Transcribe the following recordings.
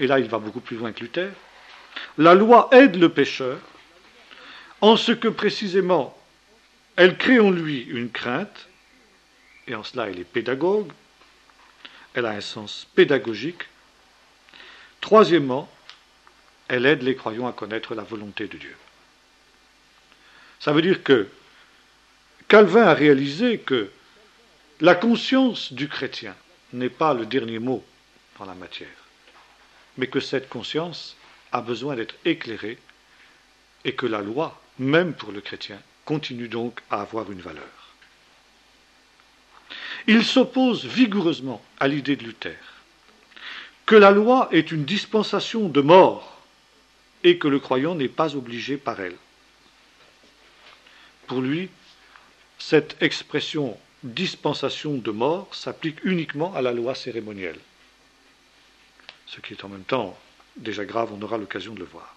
et là il va beaucoup plus loin que Luther, la loi aide le pécheur en ce que précisément elle crée en lui une crainte, et en cela elle est pédagogue, elle a un sens pédagogique. Troisièmement, elle aide les croyants à connaître la volonté de Dieu. Ça veut dire que Calvin a réalisé que la conscience du chrétien n'est pas le dernier mot dans la matière, mais que cette conscience a besoin d'être éclairée et que la loi, même pour le chrétien, continue donc à avoir une valeur. Il s'oppose vigoureusement à l'idée de Luther que la loi est une dispensation de mort et que le croyant n'est pas obligé par elle. Pour lui, cette expression dispensation de mort s'applique uniquement à la loi cérémonielle. Ce qui est en même temps déjà grave, on aura l'occasion de le voir.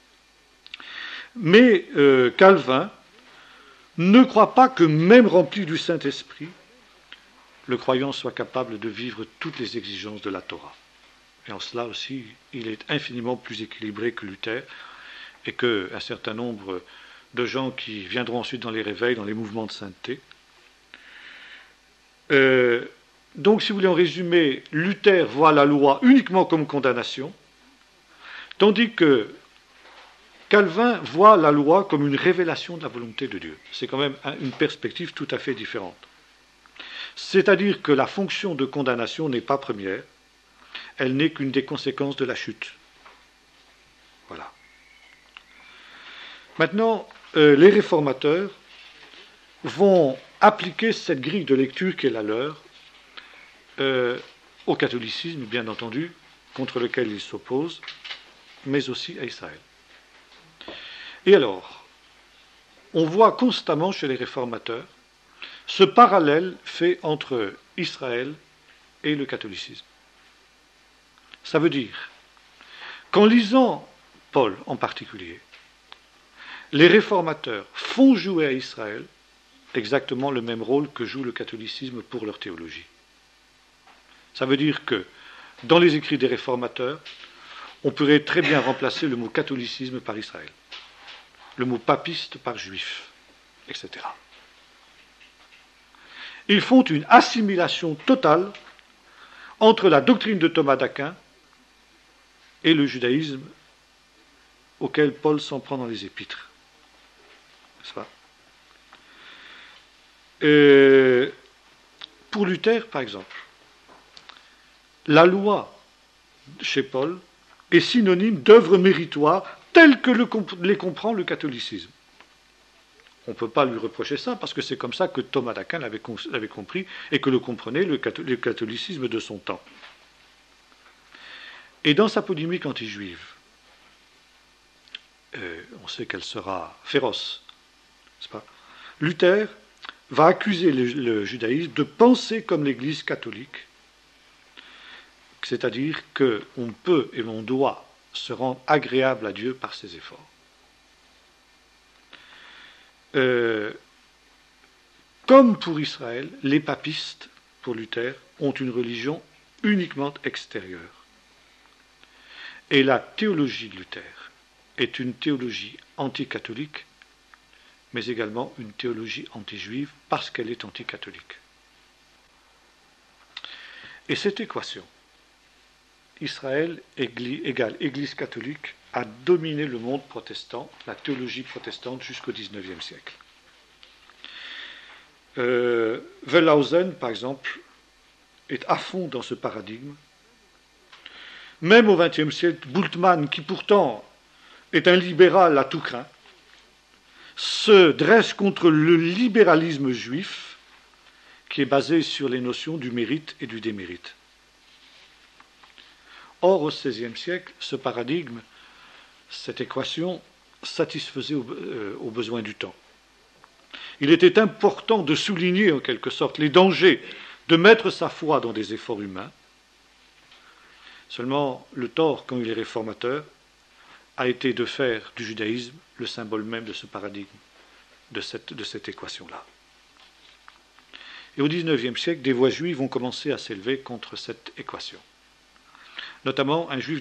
Mais Calvin ne croit pas que, même rempli du Saint-Esprit, le croyant soit capable de vivre toutes les exigences de la Torah. Et en cela aussi, il est infiniment plus équilibré que Luther et qu'un certain nombre de gens qui viendront ensuite dans les réveils, dans les mouvements de sainteté. Donc, si vous voulez en résumer, Luther voit la loi uniquement comme condamnation, tandis que Calvin voit la loi comme une révélation de la volonté de Dieu. C'est quand même une perspective tout à fait différente. C'est-à-dire que la fonction de condamnation n'est pas première, elle n'est qu'une des conséquences de la chute. Voilà. Maintenant, les réformateurs vont appliquer cette grille de lecture qui est la leur au catholicisme, bien entendu, contre lequel ils s'opposent, mais aussi à Israël. Et alors, on voit constamment chez les réformateurs ce parallèle fait entre Israël et le catholicisme. Ça veut dire qu'en lisant Paul en particulier, les réformateurs font jouer à Israël exactement le même rôle que joue le catholicisme pour leur théologie. Ça veut dire que dans les écrits des réformateurs, on pourrait très bien remplacer le mot catholicisme par Israël, le mot papiste par juif, etc. Ils font une assimilation totale entre la doctrine de Thomas d'Aquin et le judaïsme auquel Paul s'en prend dans les épîtres. N'est-ce pas ? Pour Luther, par exemple, la loi chez Paul est synonyme d'œuvre méritoire telle que les comprend le catholicisme. On ne peut pas lui reprocher ça parce que c'est comme ça que Thomas d'Aquin l'avait compris et que le comprenait le catholicisme de son temps. Et dans sa polémique anti-juive, on sait qu'elle sera féroce, n'est-ce pas ? Luther va accuser le judaïsme de penser comme l'Église catholique, c'est-à-dire qu'on peut et l'on doit se rendre agréable à Dieu par ses efforts. Comme pour Israël, les papistes, pour Luther, ont une religion uniquement extérieure. Et la théologie de Luther est une théologie anticatholique, mais également une théologie anti-juive parce qu'elle est anticatholique. Et cette équation, Israël égale Église catholique, a dominé le monde protestant, la théologie protestante jusqu'au XIXe siècle. Wellhausen, par exemple, est à fond dans ce paradigme. Même au XXe siècle, Bultmann, qui pourtant est un libéral à tout craint, se dresse contre le libéralisme juif qui est basé sur les notions du mérite et du démérite. Or, au XVIe siècle, ce paradigme, cette équation, satisfaisait aux besoins du temps. Il était important de souligner, en quelque sorte, les dangers de mettre sa foi dans des efforts humains. Seulement, le tort qu'ont eu les réformateurs a été de faire du judaïsme le symbole même de ce paradigme, de cette équation-là. Et au XIXe siècle, des voix juives ont commencé à s'élever contre cette équation. Notamment un juif